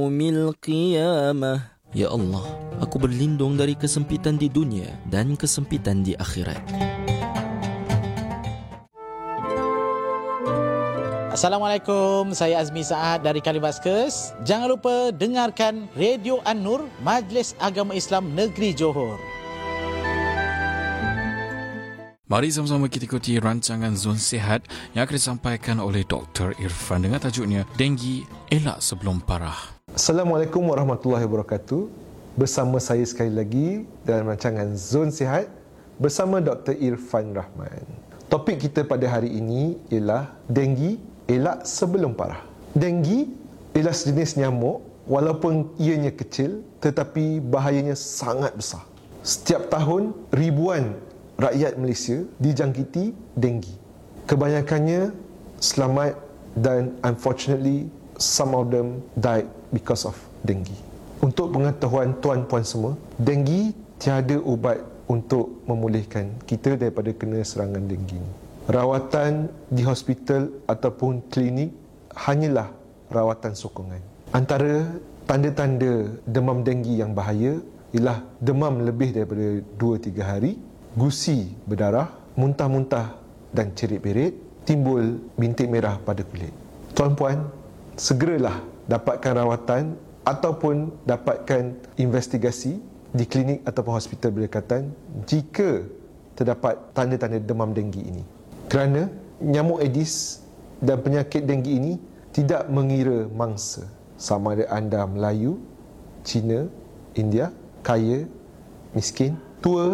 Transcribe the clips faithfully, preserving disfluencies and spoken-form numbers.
Yaumil qiyamah. Ya Allah, aku berlindung dari kesempitan di dunia dan kesempitan di akhirat. Assalamualaikum, saya Azmi Saad dari Kalibaskes. Jangan lupa dengarkan Radio An-Nur, Majlis Agama Islam Negeri Johor. Mari sama-sama kita ikuti rancangan Zon Sihat yang akan disampaikan oleh Doktor Irfan dengan tajuknya Denggi Elak Sebelum Parah. Assalamualaikum warahmatullahi wabarakatuh. Bersama saya sekali lagi dalam rancangan Zon Sihat bersama Doktor Irfan Rahman. Topik kita pada hari ini ialah denggi elak sebelum parah. Denggi ialah sejenis nyamuk walaupun ianya kecil tetapi bahayanya sangat besar. Setiap tahun ribuan rakyat Malaysia dijangkiti denggi. Kebanyakannya selamat dan unfortunately some of them died because of denggi. Untuk pengetahuan tuan-puan semua, denggi tiada ubat untuk memulihkan kita daripada kena serangan denggi. Rawatan di hospital ataupun klinik hanyalah rawatan sokongan. Antara tanda-tanda demam denggi yang bahaya ialah demam lebih daripada dua hingga tiga hari, gusi berdarah, muntah-muntah dan cerit-berit, timbul bintik merah pada kulit. Tuan-puan, segeralah dapatkan rawatan ataupun dapatkan investigasi di klinik ataupun hospital berdekatan jika terdapat tanda-tanda demam denggi ini. Kerana nyamuk Aedes dan penyakit denggi ini tidak mengira mangsa, sama ada anda Melayu, Cina, India, kaya, miskin, tua,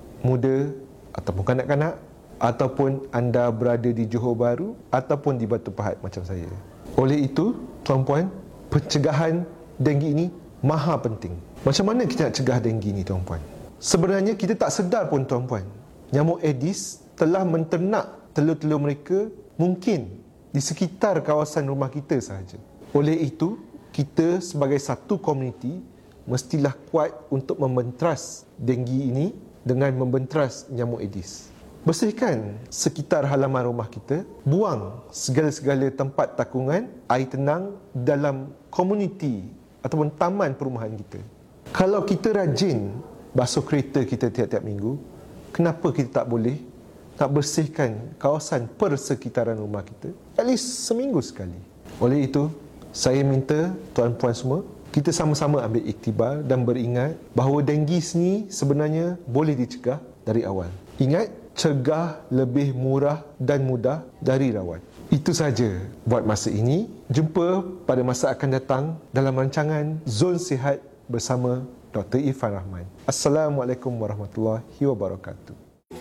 muda ataupun kanak-kanak, ataupun anda berada di Johor Bahru ataupun di Batu Pahat macam saya. Oleh itu, tuan-puan, pencegahan denggi ini maha penting. Macam mana kita nak cegah denggi ini, tuan-puan? Sebenarnya kita tak sedar pun, tuan-puan, nyamuk Aedes telah menternak telur-telur mereka mungkin di sekitar kawasan rumah kita sahaja. Oleh itu, kita sebagai satu komuniti mestilah kuat untuk membentras denggi ini dengan membentras nyamuk Aedes. Bersihkan sekitar halaman rumah kita, buang segala-segala tempat takungan air tenang dalam komuniti ataupun taman perumahan kita. Kalau kita rajin basuh kereta kita tiap-tiap minggu, kenapa kita tak boleh nak bersihkan kawasan persekitaran rumah kita at least seminggu sekali? Oleh itu, saya minta tuan-puan semua, kita sama-sama ambil iktibar dan beringat bahawa denggi ni sebenarnya boleh dicegah dari awal. Ingat, cegah lebih murah dan mudah dari rawat. Itu saja buat masa ini. Jumpa pada masa akan datang dalam rancangan Zon Sihat bersama Doktor Irfan Rahman. Assalamualaikum warahmatullahi wabarakatuh.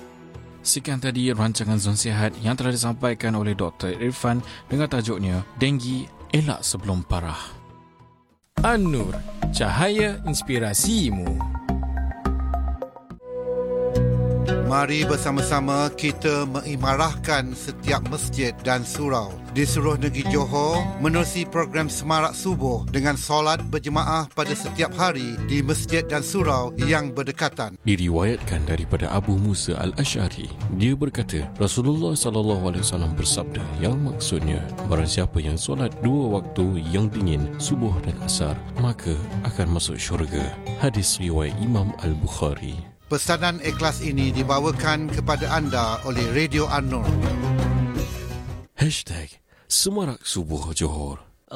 Sekian tadi rancangan Zon Sihat yang telah disampaikan oleh Doktor Irfan dengan tajuknya Denggi Elak Sebelum Parah. An-Nur, cahaya inspirasimu. Mari bersama-sama kita mengimarahkan setiap masjid dan surau di seluruh negeri Johor menerusi program Semarak Subuh dengan solat berjemaah pada setiap hari di masjid dan surau yang berdekatan. Diriwayatkan daripada Abu Musa Al-Asy'ari, dia berkata, Rasulullah sallallahu alaihi wasallam bersabda, yang maksudnya, barang siapa yang solat dua waktu yang dingin, subuh dan asar, maka akan masuk syurga. Hadis riwayat Imam Al-Bukhari. Pesanan ikhlas ini dibawakan kepada anda oleh Radio An-Nur. Hashtag Semarak Subuh Johor.